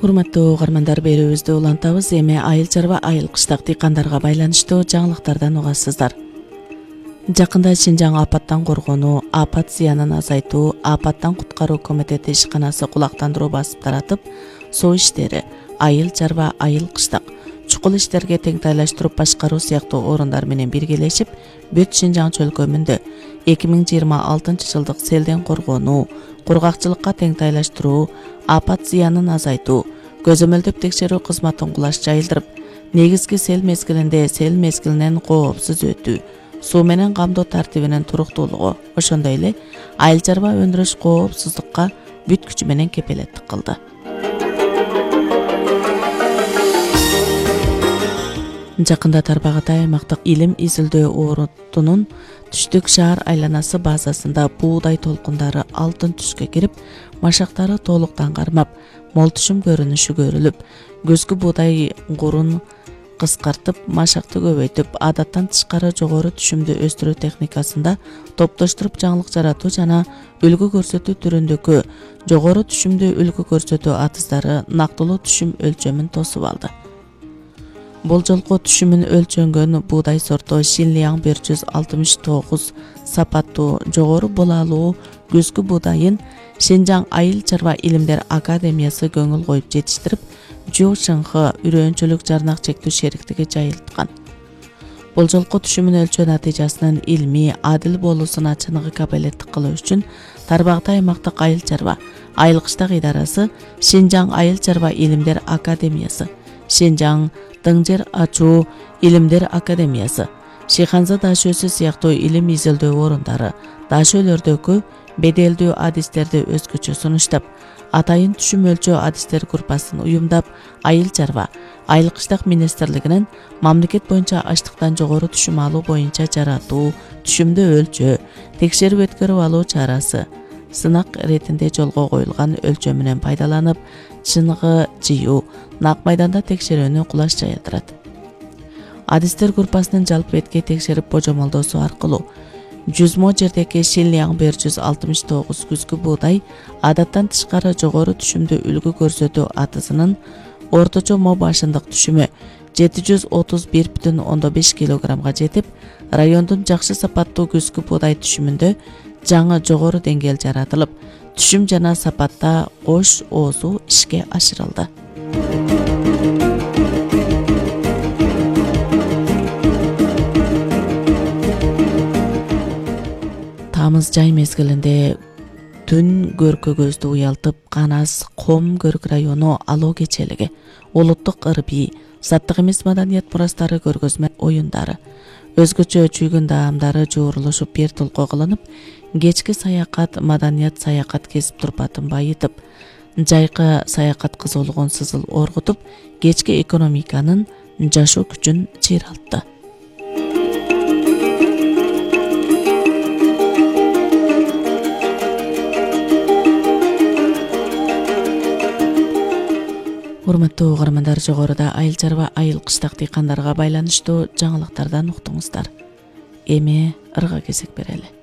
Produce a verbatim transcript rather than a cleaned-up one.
Урматтуу угармандар, берүүбүздү улантабыз. Эми айыл чарба айыл кыштак дыйкандарга байланыштуу жаңылыктардан угасыздар. Жакында Шинжаң апаттан коргонуу, апат зыянын азайтуу, апаттан куткаруу комитети ишканасы кулактандыруу басып таратып, суу иштери, айыл чарба айыл кыштак, чукул иштерге теңтайлаштырып башкаруу сыяктуу орундар менен биргелешип, бүт Шинжаң чөлкөмүндө эки миң жыйырма алтынчы жылдык селден коргонуу, кургакчылыкка теңтайлаштыруу, апат зыянын азайтуу, көзөмөлдөп текшерүү кызматын кулаш жайылдырып, негизги сел мезгилинде сел мезгилинен коопсуз өтүү, суу менен камдоо тартибинин туруктуулугу, ошондой эле айыл чарба өндүрүш коопсуздукка бүт күчү менен кепелеттик кылды. Жакында Тарбагатай аймактык илим изилдөө орутунун түштүк шаар айланасы базасында буудай толкундары алтын түскө кирип, машактары толуктан кармап, мол түшүм көрүнүшү көрүлүп, көзгү буудай гурун кыскартып, машакты көбөйтүп, адаттан тышкары жогору түшүмдү өстүрүү техникасында топтоштуруп жаңылык жаратуу жана үлгү көрсөтүү түрүндөгү жогору түшүмдү үлгү көрсөтүү атыздары нактылуу түшүм өлчөмүн тосуп алды. Бул жолку түшүмүн өлчөнгөн буудай сорту Шинлияң бир жүз алтымыш тогуз сапаттуу жогору булалуу көзгү буудайын Шинжаң айыл чарба илимдер академиясы көңүл коюп жетиштирип, Жу Шыңхы үрөөнчүлүк жарнак чектүү шериктиги жайылткан. Бул жолку түшүмүн өлчөө натыйжасынын илмий, адил болуусуна чыныгы капелеттик кылуу үчүн Тарбагатай аймактык айыл чарба айыл кыштак идарасы, Шинжаң айыл чарба илимдер академиясы, Шинжаң Дыңжер ачуу илимдер академиясы, Шиханза дашөөсү сыяктуу илим изилдөө орундары дашөөлөрдөгү беделдүү адистерди өзгөчө сунуштап, атайын түшүм өлчөө адистер группасын уюмдап, айыл чарба айыл кыштак министрлигинин мамлекет боюнча аштыктан жогору түшүм алуу боюнча жаратуу, түшүмдү өлчөө, текшерип өткөрүп алуу чарасы сынак иретинде жолго коюлган өлчөмүнөн пайдаланып, чыныгы жыюу, нак майданда текшерүүнү кулаш жайылдырат. Адистер группасынын жалпы бетке текшерип божомолдоосу аркылуу жүз мо жердеги Шинлияң бир жүз алтымыш тогуз күзгү буудай адаттан тышкары жогору түшүмдү үлгү көрсөтүү атысынын орточо мо башындык түшүмү жети жүз отуз бир бүтүн ондон беш килограммга жетип, райондун жакшы сапаттуу күзгү буудай түшүмүндө жаңы жогору деңгээл жаратылып, түшүм жана сапатта кош оозу ишке ашырылды. Тамыз жай мезгилинде түн көркө көздү уялтып, Канас, Ком Көрк району алоо кечелиги, улуттук ырбий, заттык эмес маданият мурастары көргөзмө оюндары, өзгөчө чүйгүн даамдары жуурулушуп бир толко кылынып, кечки саякат маданият саякат кесип турпатын байытып, жайкы саякат кызуулугун сызыл оргутуп, кечки экономиканын жашоо күчүн чыйралтты. Урматтуу угармандар, жогоруда айыл чарба айыл кыштак дыйкандарга байланыштуу жаңылыктардан уктуңуздар. Эми ырга кезек берели.